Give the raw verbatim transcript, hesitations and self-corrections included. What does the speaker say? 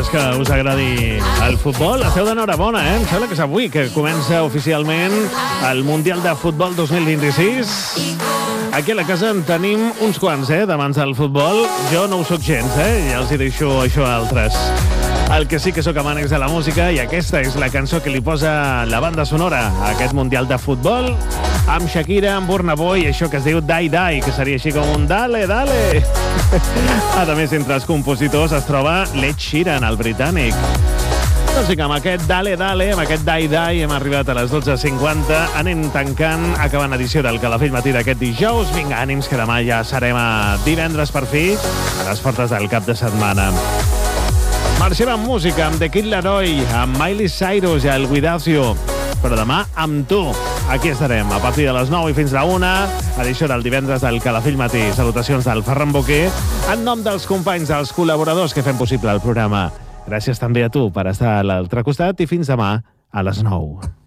que us agradi el futbol. Esteu d'enhorabona, eh? Em sembla que és avui que comença oficialment el Mundial de Futbol dos mil vint-i-sis. Aquí a la casa en tenim uns quants, eh, d'amants del futbol. Jo no ho soc gens, eh? Ja els hi deixo això a altres. El que sí que sóc amant és de la música i aquesta és la cançó que li posa la banda sonora a aquest Mundial de Futbol amb Shakira, amb Burna Boy, això que es diu Die Die, que seria així com un dale, dale. A més, entre els compositors es troba Ed Sheeran, el britànic. Doncs sí que amb aquest Dale Dale, amb aquest Die Die, hem arribat a les dotze cinquanta. Anem tancant, acabant edició del Calafell Matí d'aquest dijous. Vinga, ànims, que demà ja serem a divendres per fi, a les portes del cap de setmana. Marxem amb música, amb The Kid Laroi, amb Miley Cyrus i el Without You. Però demà amb tu. Aquí estarem, a partir de les nou i fins la una, edició del divendres del Calafell Matí. Salutacions del Ferran Boquer, en nom dels companys, dels col·laboradors que fem possible el programa. Gràcies també a tu per estar a l'altre costat i fins demà a les nou.